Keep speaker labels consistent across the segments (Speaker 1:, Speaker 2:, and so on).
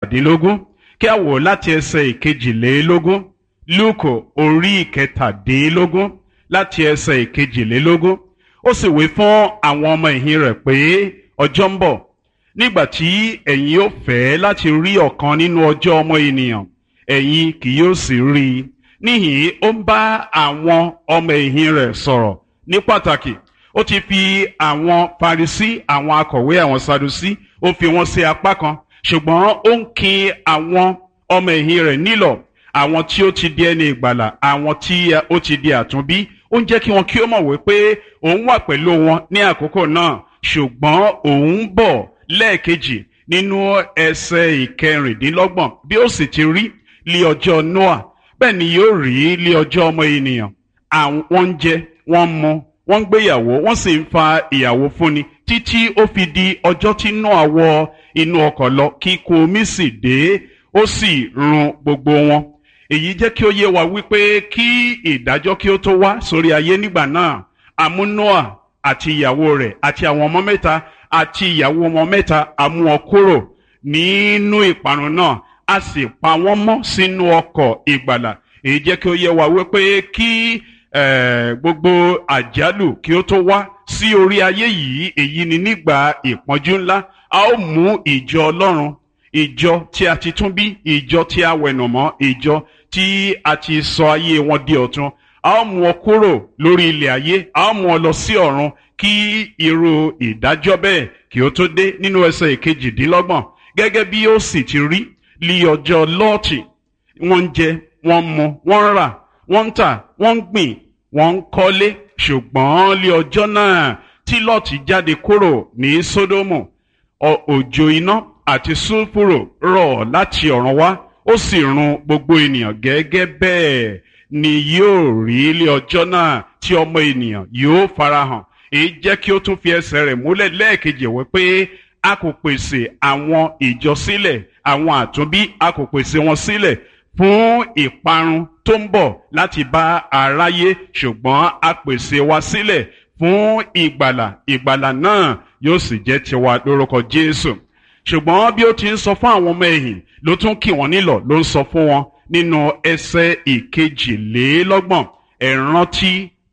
Speaker 1: ìkẹtàdínlógún kí a wò láti ẹsẹ̀ ìkejìlélógún. Lúùkù orí ìkẹtàdínlógún láti ẹsẹ̀ ìkejìlélógún. Ó sì wí fún àwọn ọmọ ẹ̀yìn rẹ̀ pé ọjọ́ ń bọ̀ nígbà tí ẹ̀yin ó fẹ́ láti rí ọ̀kan nínú ọjọ́ ọmọ ènìyàn, ẹ̀yin kì yóò sì rí i. Níhìn-ín ó ń bá àwọn ọmọ ẹ̀yìn rẹ̀ sọ̀rọ̀ ní pàtàkì. Ó ti fi àwọn Farisí, àwọn akọ̀wé, àwọn Sadusí, ó fi wọ́n sí apá kan, ṣùgbọ́n ó ń kin àwọn ọmọ ẹ̀yìn rẹ̀ nílọ̀, àwọn tí ó ti di ẹni ìgbàlà, àwọn tí ó ti di àtúnbí. Ó ń jẹ́ kí wọn kí ó mọ̀ wípé òun wà pẹ̀lú wọn ní àkókò náà, ṣùgbọ́n òun bọ̀ lẹ́ẹ̀kejì nínú ẹsẹ̀ ìkẹrìndínlọ́gbọ̀n. Bí ó sì ti rí lí ọjọ́ Nóà, bẹ́ẹ̀ ni yóò rí lí ọjọ́ ọmọ ènìyàn. Wọ́n ń jẹ, wọ́n ń mu, wọ́n ń gbéyàwó, wọ́n sì ń fa ìyàwó fúnni, títí ó fi di ọjọ́ tí Nóà wọ inú ọkọ̀ lọ, kíkún omi sì dé, ó sì run gbogbo wọn. Èyí jẹ́ kí ó yé wa wípé kí ìdájọ́ kí ó tó wá sórí ayé nígbà náà, a mú Nóà àti ìyàwó rẹ̀ àti àwọn ọmọ mẹ́ta àti ìyàwó ọmọ mẹ́ta, a mú wọn kúrò nínú ìparun náà, a sì pa wọ́n mọ́ sínú ọkọ̀ ìgbàlà. Èyí jẹ́ kí ó yé wa wípé kí gbogbo àjálù kí ó tó wá sí orí ayé yìí, èyí ni nígbà ìpọ́njú ńlá, a ó mú ìjọ Ọlọ́run, ìjọ tí a ti tún bí, ìjọ tí a wẹ̀nàmọ́, ìjọ tí a ti sọ ayé wọn di ọ̀tun, a ó mú wọn kúrò lórí ilẹ̀ ayé, a ó mú wọn lọ sí ọ̀run kí irú ìdájọ́ bẹ́ẹ̀ kí ó tó dé. Nínú ẹsẹ̀ ìkejìdínlọ́gbọ̀n, gẹ́gẹ́ bí ó sì ti rí lí ọjọ́ Lọ́ọ̀tì, wọ́n ń jẹ, wọ́n ń mu, wọ́n ń rà, wọ́n ń tà, wọ́n ń gbìn, wọ́n ń kọ́lé. Ṣùgbọ́n lí ọjọ́ náà tí Lọ́ọ̀tì jáde kúrò ní Sódómù, òjò iná àti sulfuro rọ̀ láti ọ̀run wá, ó sì run gbogbo ènìyàn. Gẹ́gẹ́ bẹ́ẹ̀ ni yóò rí lí ọjọ́ náà tí ọmọ ènìyàn yóò farahàn. Èyí jẹ́ kí ó tún fi ẹsẹ̀ rẹ̀ múlẹ̀ lẹ́ẹ̀kejì wípé a kò pèsè àwọn ìjọ sílẹ̀, àwọn àtúnbí a kò pèsè wọn sílẹ̀ fún ìparun tó ń bọ̀ láti bá aráyé, ṣùgbọ́n a pèsè wa sílẹ̀ fún ìgbàlà. Ìgbàlà náà yóò sì jẹ́ tiwa lórúkọ Jésù. Ṣùgbọ́n bí ó ti ń sọ fún àwọn ọmọ ẹ̀yìn, ló tún kì wọ́n nílọ̀, ló ń sọ fún wọn nínú ẹsẹ̀ ìkejìlélọ́gbọ̀n. Ẹ rántí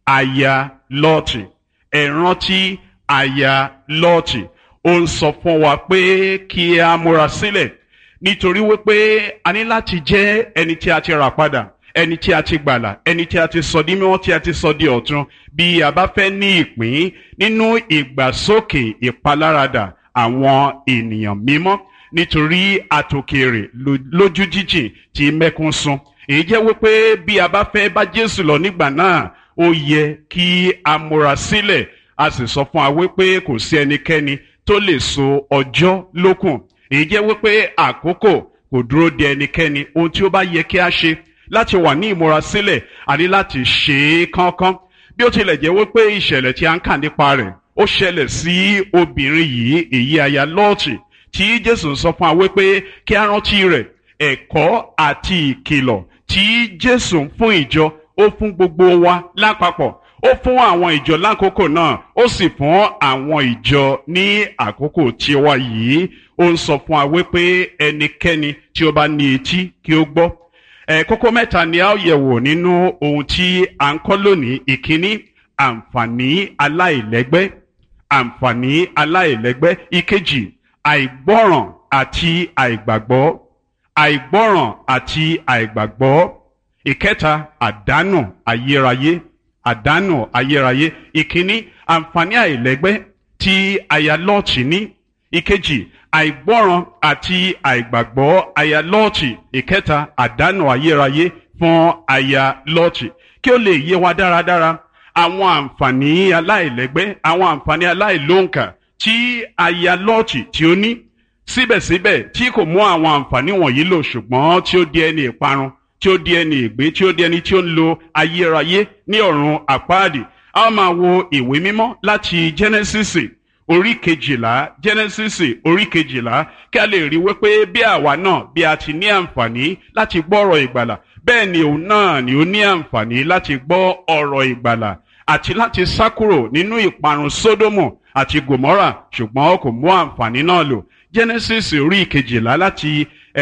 Speaker 1: aya Lọ́ọ̀tì, ẹ rántí aya Lọ́ọ̀tì. Ó ń sọ fún wa pé kí a múra sílẹ̀, nítorí wípé a ní láti jẹ́ ẹni tí a ti rà padà, ẹni tí a ti gbàlà, ẹni tí a ti sọ di mímọ́, tí a ti sọ di ọ̀tun, bí a bá fẹ́ ní ìpín nínú ìgbàsókè ìpaláradà àwọn ènìyàn mímọ́. Nítorí àtòkèrè lójú jíjìn tí mẹ́kún sun. Èyí jẹ́ wípé bí a bá fẹ́ bá Jésù lọ nígbà náà, ó yẹ kí a múra sílẹ̀. A sì sọ fún wa wípé kò sí ẹnikẹ́ni tó lè so ọjọ́ lókùn. Èyí jẹ́ wípé àkókò kò dúró de ẹnikẹ́ni. Ohun tí ó bá yẹ kí a ṣe láti wà ní ìmúra sílẹ̀, a ní láti ṣe é kánkán. Bí ó tilẹ̀ jẹ́ wípé ìṣẹ̀lẹ̀ tí a ń kà nípa rẹ̀ ó ṣẹlẹ̀ sí obìnrin yìí, èyí aya Lọ́ọ̀tì, tí Jésù ń sọ fún wa wípé kí a rántí rẹ̀. Ẹ̀kọ́ àti ìkìlọ̀ tí Jésù ń fún ìjọ, ó fún gbogbo wa lápapọ̀. Ó fún àwọn ìjọ lákòókò náà, ó sì fún àwọn ìjọ ní àkókò tiwa yìí. Ó ń sọ fún wa wípé ẹnikẹ́ni tí ó bá ní etí kí ó gbọ́. Kókó mẹ́ta ni a ó yẹ̀wò nínú ohun tí a ń kọ́ lónìí. Ìkíní, àǹfààní aláìlẹ́gbẹ́, àǹfààní aláìlẹ́gbẹ́. Ìkejì, àìgbọ́ràn àti àìgbàgbọ́, àìgbọ́ràn àti àìgbàgbọ́. Ìkẹta, àdánù ayérayé, àdánù ayérayé. Ìkíní, àǹfààní àìlẹ́gbẹ́ tí aya Lọ́ọ̀tì ní. Ìkejì, àìgbọ́ràn àti àìgbàgbọ́ aya Lọ́ọ̀tì. Ìkẹta, àdánù ayérayé fún aya Lọ́ọ̀tì. Kí ó lè yé wa dáradára, àwọn àǹfààní aláìlẹ́gbẹ́, àwọn àǹfààní aláìlóǹkà tí aya Lọ́ọ̀tì tí ó ní, síbẹ̀síbẹ̀ tí kò mú àwọn àǹfààní wọ̀nyí lò, ṣùgbọ́n tí ó di ẹni ìparun, tí ó di ẹni ìgbé, tí ó di ẹni tí ó ń lo ayérayé ní ọ̀run àpáàdì. A máa wo ìwé mímọ́ láti Jẹ́nẹ́sísì orí kejìlá, Jẹ́nẹ́sísì orí kejìlá, kí a lè rí wípé bí àwa náà bí a ti ní àǹfààní láti gbọ́ ọ̀rọ̀ ìgbàlà, bẹ́ẹ̀ ni òun náà ni ó ní àǹfààní láti gbọ́ ọ̀rọ̀ ìgbàlà àti láti sá kúrò nínú ìparun Sódómù àti Gòmórà, ṣùgbọ́n kò mú àǹfààní náà lò. Jẹ́nẹ́sísì orí kejìlá láti